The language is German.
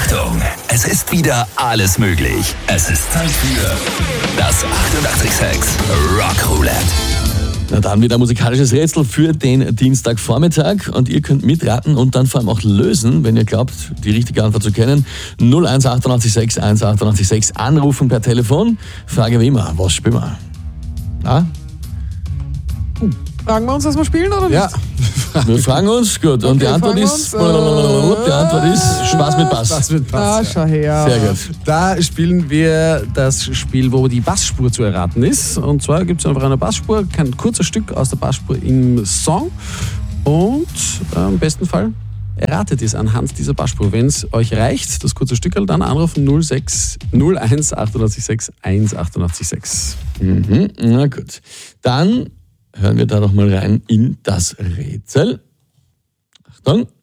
Achtung, es ist wieder alles möglich. Es ist Zeit für das 886 Rock Roulette. Na dann wieder ein musikalisches Rätsel für den Dienstagvormittag und ihr könnt mitraten und dann vor allem auch lösen, wenn ihr glaubt, die richtige Antwort zu kennen. 01 886 1886 anrufen per Telefon. Frage wie immer, was spielen wir? Na? Fragen wir uns, was wir spielen oder nicht? Ja, wir fragen uns, gut. Und die Antwort ist, Spaß mit Bass. Spaß mit Bass. Schau her. Sehr gut. Da spielen wir das Spiel, wo die Bassspur zu erraten ist. Und zwar gibt es einfach eine Bassspur, kein kurzes Stück aus der Bassspur im Song. Und im besten Fall erratet es anhand dieser Bassspur. Wenn es euch reicht, das kurze Stück, dann anrufen 01 886 1886. Na gut. Dann hören wir da noch mal rein in das Rätsel. Achtung.